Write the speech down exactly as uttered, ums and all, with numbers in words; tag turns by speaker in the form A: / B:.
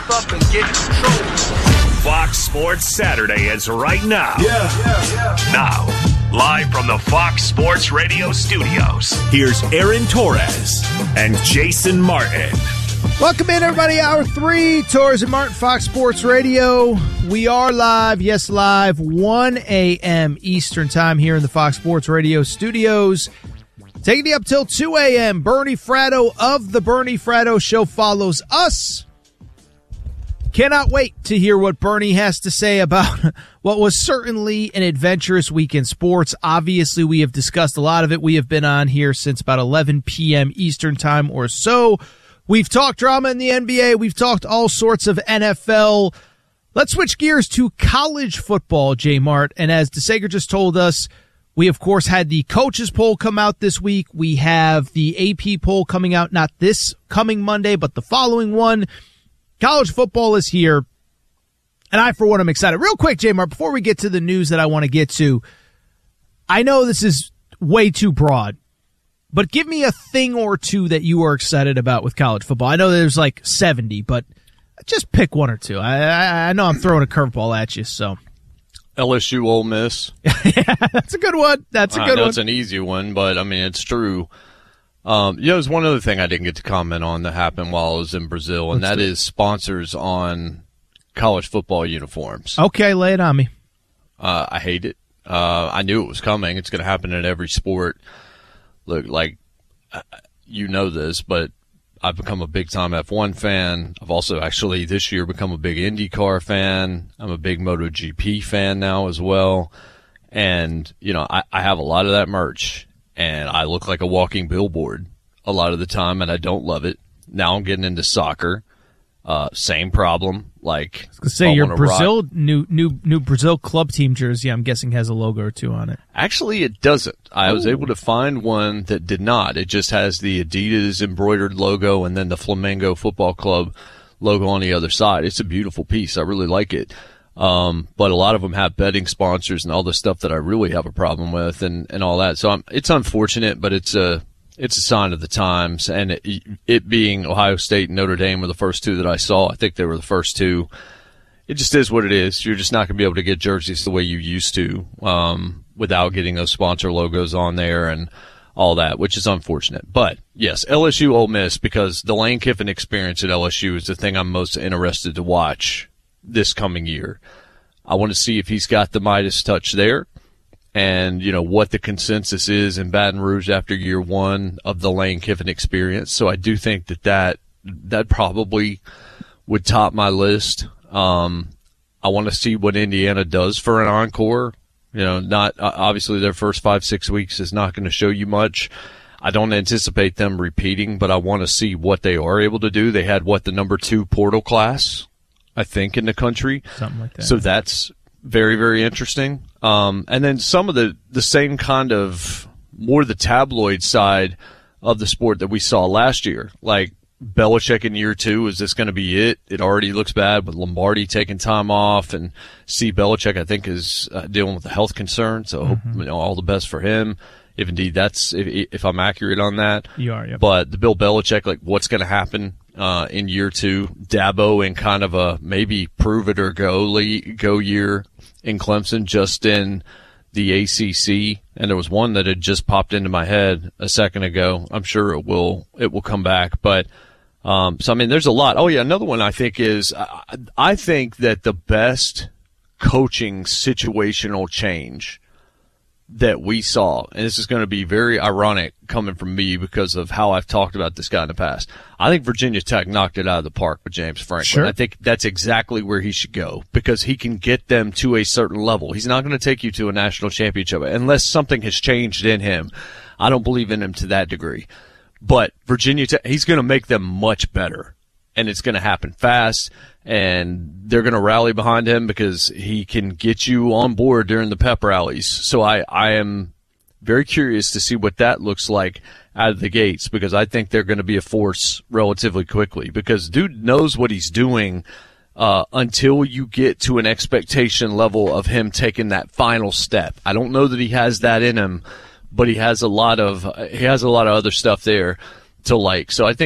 A: up and get control.
B: Fox Sports Saturday is right now.
A: Yeah, yeah, yeah.
B: Now, live from the Fox Sports Radio studios, here's Aaron Torres and Jason Martin.
C: Welcome in, everybody. Hour three, Torres and Martin, Fox Sports Radio. We are live, yes, live, one a.m. Eastern time here in the Fox Sports Radio studios. Taking you up till two a.m., Bernie Fratto of the Bernie Fratto Show follows us. Cannot wait to hear what Bernie has to say about what was certainly an adventurous week in sports. Obviously, we have discussed a lot of it. We have been on here since about eleven p.m. Eastern time or so. We've talked drama in the N B A. We've talked all sorts of N F L. Let's switch gears to college football, J Mart. And as DeSager just told us, we, of course, had the coaches poll come out this week. We have the A P poll coming out not this coming Monday, but the following one. College football is here, and I, for one, am excited. Real quick, J Mart, before we get to the news that I want to get to, I know this is way too broad, but give me a thing or two that you are excited about with college football. I know there's like seventy, but just pick one or two. I, I, I know I'm throwing a curveball at you, so.
D: L S U Ole Miss.
C: Yeah, that's a good one. That's a good
D: I know
C: one.
D: It's an easy one, but, I mean, it's true. Um, you know, there's one other thing I didn't get to comment on that happened while I was in Brazil, and
C: Let's
D: that
C: do it.
D: is sponsors on college football uniforms.
C: Okay, lay it on me.
D: Uh, I hate it. Uh, I knew it was coming. It's going to happen in every sport. Look, like, uh, you know this, but I've become a big-time F one fan. I've also actually this year become a big IndyCar fan. I'm a big MotoGP fan now as well. And, you know, I, I have a lot of that merch. And I look like a walking billboard a lot of the time, and I don't love it. Now I'm getting into soccer. Uh, same problem. Like,
C: I was gonna say
D: I
C: your
D: wanna
C: Brazil
D: rock.
C: new new new Brazil club team jersey, I'm guessing, has a logo or two on it.
D: Actually, it doesn't. I
C: Ooh.
D: was able to find one that did not. It just has the Adidas embroidered logo and then the Flamengo Football Club logo on the other side. It's a beautiful piece. I really like it. Um, but a lot of them have betting sponsors and all the stuff that I really have a problem with and, and all that. So I'm, it's unfortunate, but it's a, it's a sign of the times. And it, it being Ohio State and Notre Dame were the first two that I saw. I think they were the first two. It just is what it is. You're just not going to be able to get jerseys the way you used to, um, without getting those sponsor logos on there and all that, which is unfortunate. But yes, L S U Ole Miss, because the Lane Kiffin experience at L S U is the thing I'm most interested to watch this coming year. I want to see if he's got the Midas touch there and, you know, what the consensus is in Baton Rouge after year one of the Lane Kiffin experience. So I do think that that, that probably would top my list. Um, I want to see what Indiana does for an encore. You know, not uh, obviously their first five, six weeks is not going to show you much. I don't anticipate them repeating, but I want to see what they are able to do. They had, what, the number two portal class, I think, in the country.
C: Something like that.
D: So that's very, very interesting. Um, and then some of the, the same kind of more the tabloid side of the sport that we saw last year. Like Belichick in year two, is this going to be it? It already looks bad with Lombardi taking time off, and Steve Belichick, I think, is uh, dealing with a health concern. So I hope, you know, all the best for him. If indeed that's, if, if I'm accurate on that.
C: You are, yep.
D: But the Bill Belichick, like, what's going to happen uh, in year two? Dabo in kind of a maybe prove it or go le- go year in Clemson, just in the A C C. And there was one that had just popped into my head a second ago. I'm sure it will it will come back. But um, so I mean, there's a lot. Oh yeah, another one I think is I, I think that the best coaching situational change that we saw, and this is going to be very ironic coming from me because of how I've talked about this guy in the past. I think Virginia Tech knocked it out of the park with James Franklin.
C: Sure.
D: I think that's exactly where he should go because he can get them to a certain level. He's not going to take you to a national championship unless something has changed in him. I don't believe in him to that degree. But Virginia Tech, he's going to make them much better. And it's going to happen fast, and they're going to rally behind him because he can get you on board during the pep rallies. So I, I am very curious to see what that looks like out of the gates because I think they're going to be a force relatively quickly because dude knows what he's doing uh, until you get to an expectation level of him taking that final step. I don't know that he has that in him, but he has a lot of he has a lot of other stuff there to like. So I think